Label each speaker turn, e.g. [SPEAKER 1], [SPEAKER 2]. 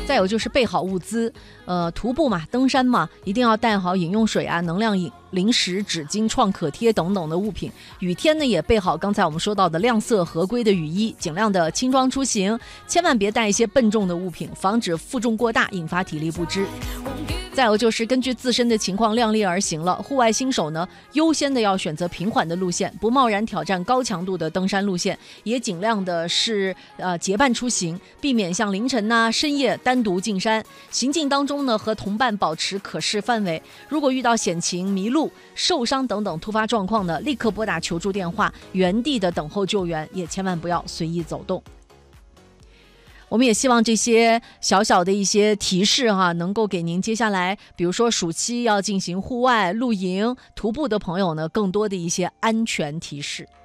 [SPEAKER 1] 再有就是备好物资，徒步嘛，登山嘛，一定要带好饮用水啊、能量饮、零食、纸巾、创可贴等等的物品。雨天呢，也备好刚才我们说到的亮色合规的雨衣，尽量的轻装出行，千万别带一些笨重的物品，防止负重过大引发体力不支。再有就是根据自身的情况量力而行了。户外新手呢，优先的要选择平缓的路线，不贸然挑战高强度的登山路线，也尽量的是结伴出行，避免像凌晨深夜单独进山。行进当中呢，和同伴保持可视范围。如果遇到险情、迷路、受伤等等突发状况呢，立刻拨打求助电话，原地的等候救援，也千万不要随意走动。我们也希望这些小小的一些提示能够给您接下来比如说暑期要进行户外露营徒步的朋友呢更多的一些安全提示。